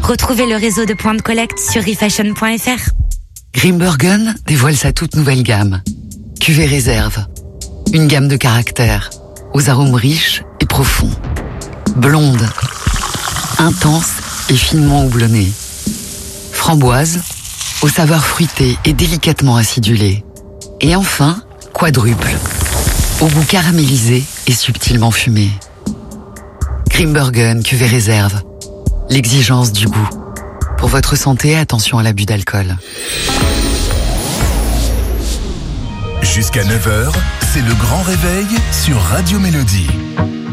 Retrouvez le réseau de points de collecte sur refashion.fr. Grimbergen dévoile sa toute nouvelle gamme. Cuvée réserve. Une gamme de caractères, aux arômes riches et profonds. Blonde, intense et finement houblonnée. Framboise, aux saveurs fruitées et délicatement acidulées. Et enfin, quadruple, au goût caramélisé et subtilement fumé. Grimbergen cuvée réserve. L'exigence du goût. Pour votre santé, attention à l'abus d'alcool. Jusqu'à 9h, c'est le grand réveil sur Radio Mélodie.